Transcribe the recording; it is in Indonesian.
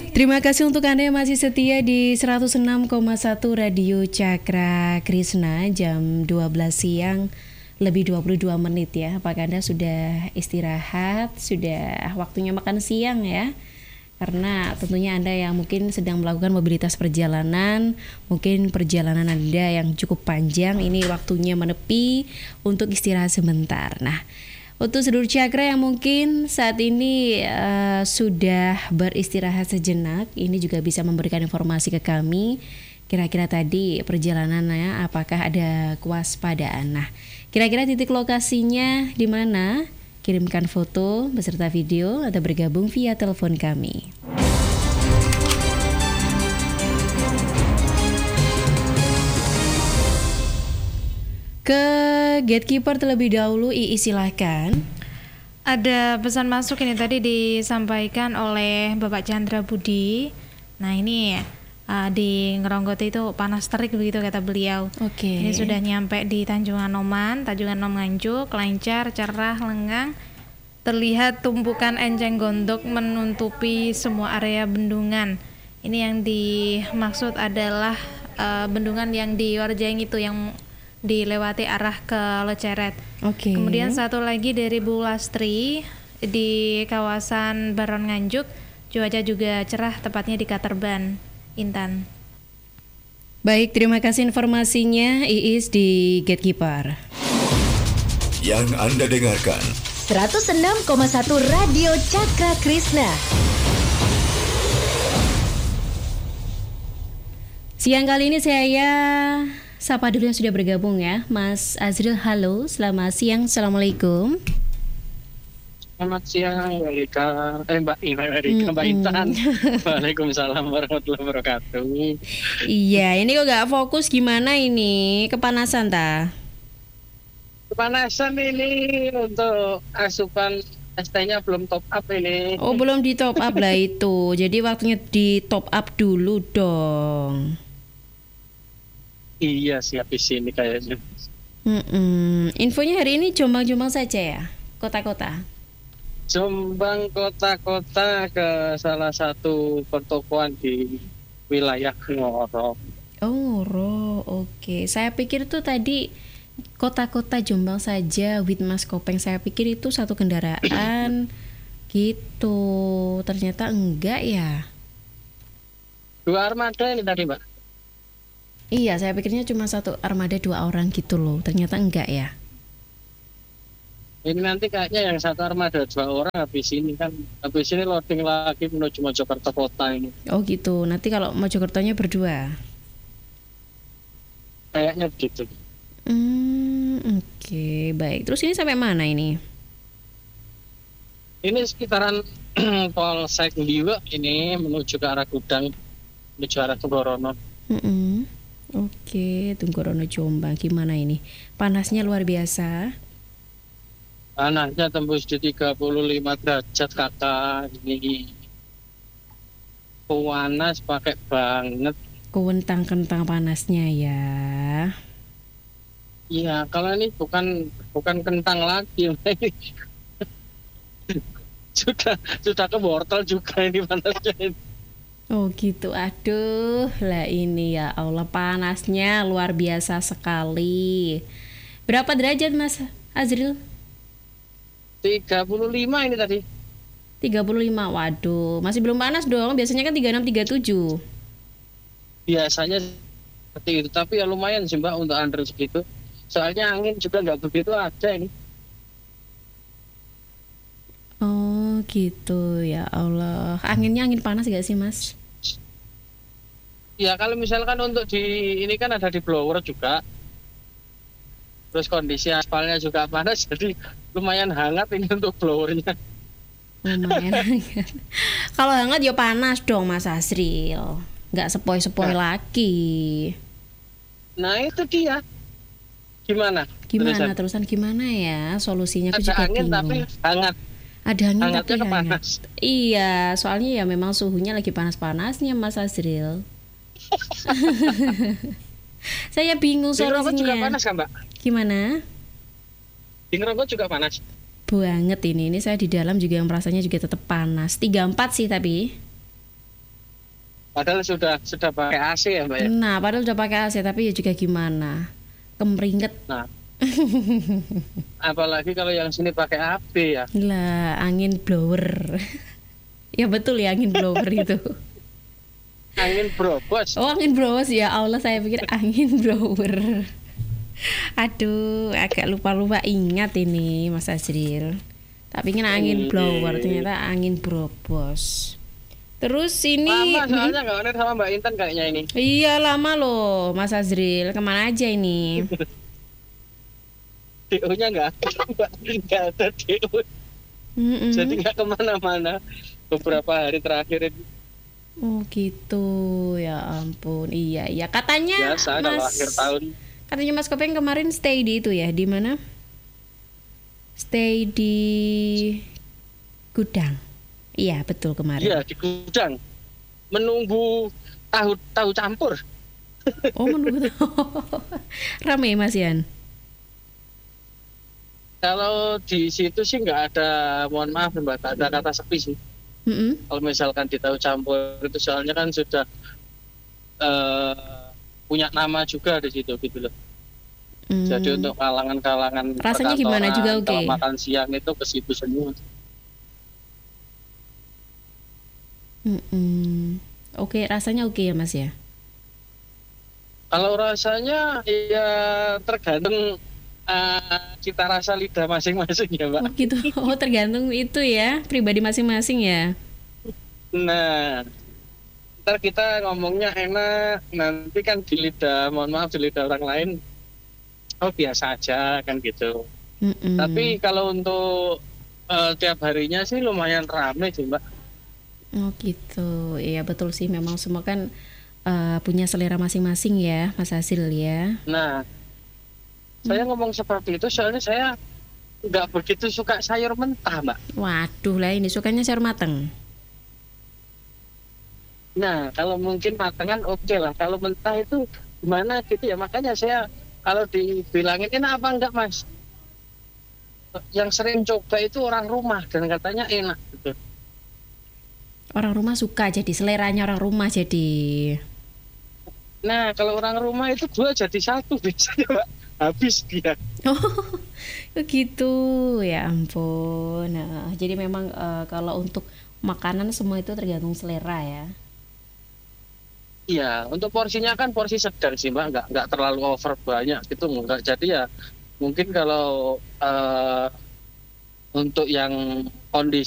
Terima kasih untuk Anda yang masih setia di 106,1 Radio Cakra Krishna jam 12 siang lebih 22 menit ya. Apakah Anda sudah istirahat, sudah waktunya makan siang ya? Karena tentunya Anda yang mungkin sedang melakukan mobilitas perjalanan, mungkin perjalanan Anda yang cukup panjang, ini waktunya menepi untuk istirahat sebentar. Nah, untuk seluruh cakra yang mungkin saat ini sudah beristirahat sejenak, ini juga bisa memberikan informasi ke kami. Kira-kira tadi perjalanannya apakah ada kewaspadaan. Nah, kira-kira titik lokasinya di mana? Kirimkan foto beserta video atau bergabung via telepon kami. Ke gatekeeper terlebih dahulu, Ii silahkan. Ada pesan masuk ini tadi disampaikan oleh Bapak Chandra Budi. Nah ini di Ngeronggote itu panas terik begitu kata beliau. Oke. Ini sudah nyampe di Tanjung Anom Nganjuk, lancar, cerah, lengang. Terlihat tumpukan enceng gondok menutupi semua area bendungan. Ini yang dimaksud adalah bendungan yang di Warjeng itu yang dilewati arah ke Leceret. Oke. Kemudian satu lagi dari Bu Lastri di kawasan Baron Nganjuk, cuaca juga cerah tepatnya di Katerban, Intan. Baik, terima kasih informasinya Iis di Gatekeeper. Yang Anda dengarkan 106,1 Radio Cakra Krishna. Siang kali ini saya sapa dulu yang sudah bergabung ya. Mas Azril, halo, selamat siang, assalamualaikum. Selamat siang Mbak Intan. Waalaikumsalam warahmatullahi wabarakatuh. Iya, ini kok gak fokus, gimana ini? Kepanasan ta? Kepanasan ini untuk asupan ST-nya belum top up ini. Oh, belum di top up lah itu. Jadi waktunya di top up dulu dong. Iya sih habis ini kayaknya. Infonya hari ini Jombang-Jombang saja ya? Kota-kota? Jombang kota-kota ke salah satu pertokoan di wilayah Ngoro. Oh, Ngoro, oke. Saya pikir tuh tadi kota-kota Jombang saja with Mas Kopeng. Saya pikir itu satu kendaraan gitu. Ternyata enggak ya. 2 armada ini tadi Mbak. Iya, saya pikirnya cuma satu armada 2 orang gitu loh. Ternyata enggak ya. Ini nanti kayaknya yang satu armada 2 orang habis ini loading lagi menuju Mojokerto kota ini. Oh gitu. Nanti kalau Mojokertonya berdua. Kayaknya begitu. Oke, baik. Terus ini sampai mana ini? Ini sekitaran Polsek Liwe ini menuju ke arah Gudang, menuju arah Tunggorono. Oke, Tunggorono Jombang. Gimana ini? Panasnya luar biasa. Panasnya tembus di 35 derajat kakak. Ini panas pakai banget. Kewentang-kentang panasnya ya. Iya, kalau ini bukan kentang lagi. sudah ke wortel juga ini panasnya ini. Oh gitu, aduh lah ini ya Allah, panasnya luar biasa sekali. Berapa derajat Mas Azril? 35 ini tadi. 35, waduh, masih belum panas dong, biasanya kan 36, 37. Biasanya seperti itu, tapi ya lumayan sih Mbak untuk under segitu. Soalnya angin juga nggak begitu ada ini. Oh gitu, ya Allah. Anginnya angin panas gak sih Mas? Ya kalau misalkan untuk ini kan ada di blower juga. Terus kondisi aspalnya juga panas, jadi lumayan hangat ini untuk blowernya. Lumayan hangat. Kalau hangat ya panas dong Mas Azril. Nggak sepoi-sepoi lagi. Nah itu dia. Gimana Terusan gimana ya solusinya? Aku ada juga angin bingung. tapi hangat. Ada angin Hangatnya tapi hangat. kepanas. Iya, soalnya ya memang suhunya lagi panas-panasnya Mas Azril. Saya bingung Di Ngeronggot juga solusinya. panas kan Mbak? Gimana? Di Ngeronggot juga panas. Banget ini saya di dalam juga yang merasanya juga tetap panas. 34 sih tapi. Padahal sudah pakai AC ya Mbak ya. Nah, padahal udah pakai AC tapi ya juga gimana? Kemeringet. Nah, apalagi kalau yang sini pakai AP ya. Lah, angin blower. Ya betul ya, angin blower itu. Angin brobos. Oh, angin blower ya Allah, saya pikir angin blower. Aduh, agak lupa-lupa ingat ini Mas Azril. Tapi kan angin blower, ternyata angin brobos. Terus ini Lama soalnya nggak bener sama Mbak Intan kayaknya ini. Iya lama loh Mas Azril. Kemana aja ini? DO-nya nggak ada DO. Mm-mm. Jadi nggak kemana-mana beberapa hari terakhir ini. Oh gitu, ya ampun. Iya, iya. Katanya Biasa kalau Mas, akhir tahun. katanya Mas Kopeng kemarin stay di itu ya, di mana? Stay di gudang. Iya, betul kemarin. Iya di gudang menunggu tahu campur. Oh, menunggu. Rame Mas Yan. Kalau di situ sih nggak ada, mohon maaf Mbak, nggak ada kata sepi sih. Mm-mm. Kalau misalkan di tahu campur itu soalnya kan sudah punya nama juga di situ gitu loh. Jadi untuk kalangan-kalangan Rasanya gimana perkantoran, juga oke? kalau makan siang itu ke situ semua. Mm-mm. Oke, rasanya oke ya Mas ya. Kalau rasanya ya tergantung cita rasa lidah masing-masing ya Mbak. Oh gitu. Oh tergantung itu ya, pribadi masing-masing ya. Nah, ntar kita ngomongnya enak, nanti kan di lidah, mohon maaf di lidah orang lain, oh biasa aja kan gitu. Mm-mm. Tapi kalau untuk tiap harinya sih lumayan rame sih Mbak. Oh gitu, iya betul sih. Memang semua kan punya selera masing-masing ya, Mas Hasil ya. Nah, saya ngomong seperti itu soalnya saya nggak begitu suka sayur mentah Mbak. Waduh lah, ini sukanya sayur mateng. Nah, kalau mungkin matengan oke lah. Kalau mentah itu gimana gitu ya. Makanya saya kalau dibilangin enak apa enggak Mas, yang sering coba itu orang rumah dan katanya enak gitu. Orang rumah suka, jadi seleranya orang rumah jadi. Nah, kalau orang rumah itu dua jadi satu biasanya Mbak. Habis dia. Oh gitu, ya ampun. Nah, jadi memang kalau untuk makanan semua itu tergantung selera ya. Iya, untuk porsinya kan porsi sedang sih Mbak, nggak terlalu over banyak gitu enggak. Jadi ya mungkin kalau untuk yang kondisi